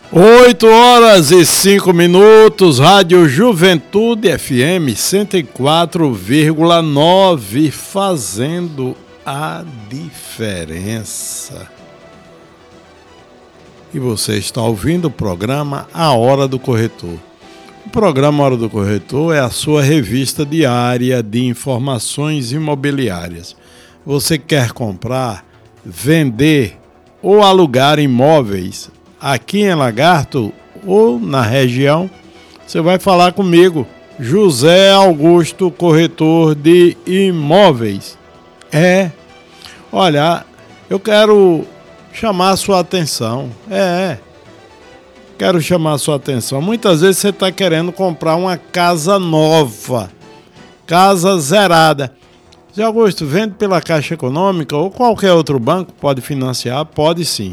8h05, Rádio Juventude FM 104,9, fazendo a diferença. E você está ouvindo o programa A Hora do Corretor. O programa Hora do Corretor é a sua revista diária de informações imobiliárias. Você quer comprar, vender ou alugar imóveis aqui em Lagarto ou na região? Você vai falar comigo, José Augusto, corretor de imóveis. Olha, eu quero chamar a sua atenção. Quero chamar a sua atenção. Muitas vezes você está querendo comprar uma casa nova, casa zerada. Zé Augusto, vende pela Caixa Econômica ou qualquer outro banco? Pode financiar? Pode sim.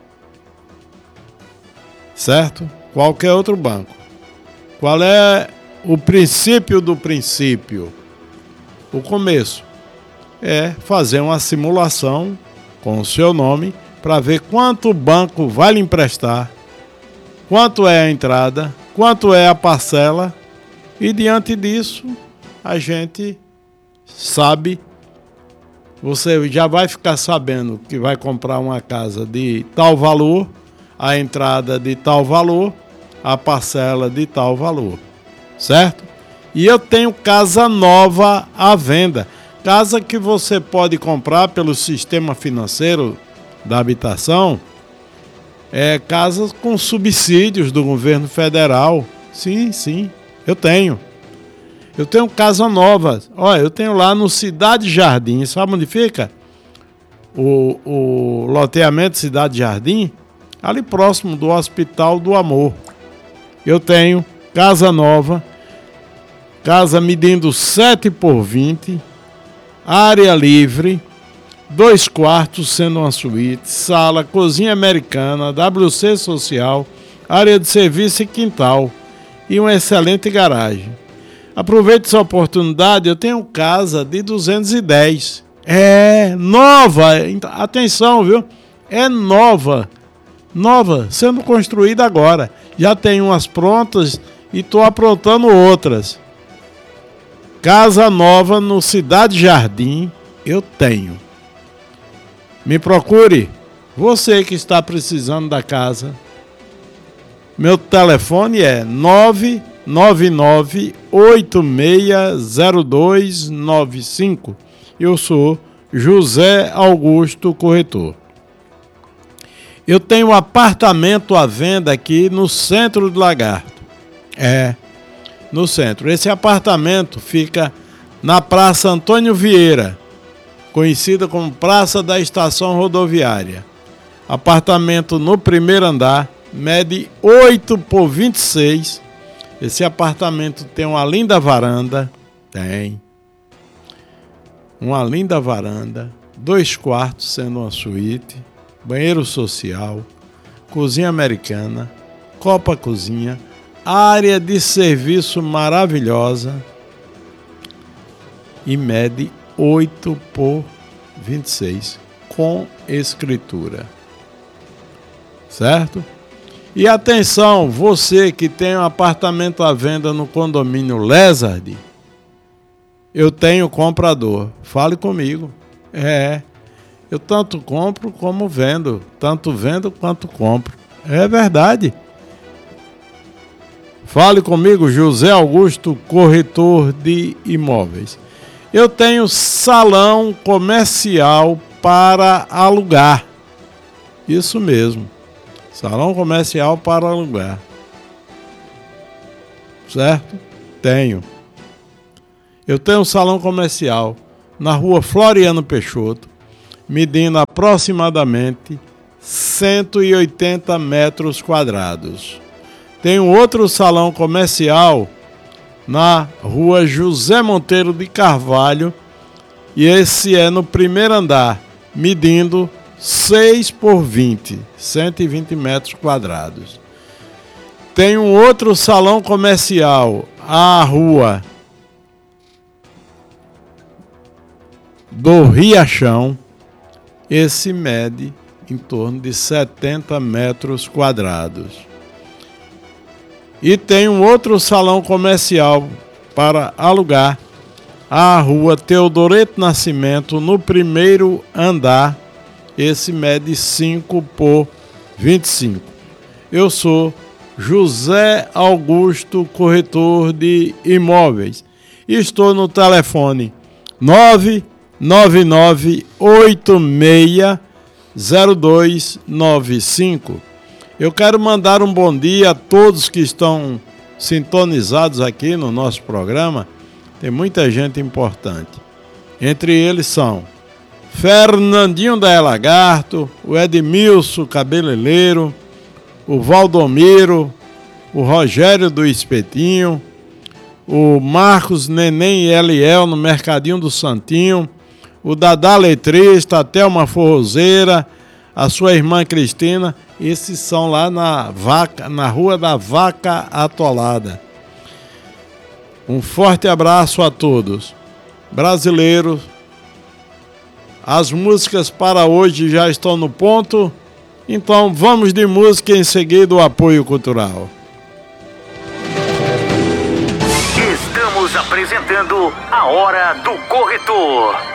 Certo? Qualquer outro banco. Qual é o princípio do princípio? O começo é fazer uma simulação com o seu nome para ver quanto o banco vai lhe emprestar, quanto é a entrada, quanto é a parcela, e diante disso a gente sabe, você já vai ficar sabendo que vai comprar uma casa de tal valor, a entrada de tal valor, a parcela de tal valor, certo? E eu tenho casa nova à venda, casa que você pode comprar pelo sistema financeiro da habitação, casas com subsídios do governo federal. Sim, eu tenho casa nova. Olha, eu tenho lá no Cidade Jardim. Sabe onde fica? O loteamento Cidade Jardim, ali próximo do Hospital do Amor. Eu tenho casa nova, casa medindo 7 por 20, área livre, 2 quartos sendo uma suíte, sala, cozinha americana, WC social, área de serviço e quintal, e uma excelente garagem. Aproveite essa oportunidade, eu tenho casa de 210. Nova, atenção, viu? É nova, sendo construída agora. Já tem umas prontas e estou aprontando outras. Casa nova no Cidade Jardim, eu tenho. Me procure, você que está precisando da casa. Meu telefone é 999-860295. Eu sou José Augusto, corretor. Eu tenho um apartamento à venda aqui no centro do Lagarto. No centro. Esse apartamento fica na Praça Antônio Vieira, conhecida como Praça da Estação Rodoviária. Apartamento no primeiro andar, mede 8 por 26. Esse apartamento tem uma linda varanda. Uma linda varanda, 2 quartos sendo uma suíte, banheiro social, cozinha americana, copa cozinha, área de serviço maravilhosa e mede 8 por 26 com escritura. Certo? E atenção, você que tem um apartamento à venda no condomínio Lézard, eu tenho comprador. Fale comigo. Eu tanto compro como vendo. Tanto vendo quanto compro. É verdade. Fale comigo, José Augusto, corretor de imóveis. Eu tenho salão comercial para alugar. Isso mesmo. Salão comercial para alugar. Certo? Tenho. Eu tenho um salão comercial na rua Floriano Peixoto, medindo aproximadamente 180 metros quadrados. Tenho outro salão comercial na rua José Monteiro de Carvalho, e esse é no primeiro andar, medindo 6 por 20, 120 metros quadrados. Tem um outro salão comercial, a rua do Riachão. Esse mede em torno de 70 metros quadrados. E tem um outro salão comercial para alugar, a rua Teodoreto Nascimento, no primeiro andar. Esse mede 5 por 25. Eu sou José Augusto, corretor de imóveis. Estou no telefone 999860295. Eu quero mandar um bom dia a todos que estão sintonizados aqui no nosso programa. Tem muita gente importante. Entre eles são Fernandinho da Lagarto, o Edmilson Cabeleireiro, o Valdomiro, o Rogério do Espetinho, o Marcos Neném e Eliel no Mercadinho do Santinho, o Dadá Letrista, a Thelma Forrozeira, a sua irmã Cristina. Esses são lá na Rua da Vaca Atolada. Um forte abraço a todos. Brasileiros, as músicas para hoje já estão no ponto, então vamos de música e em seguida o apoio cultural. Estamos apresentando a Hora do Corretor.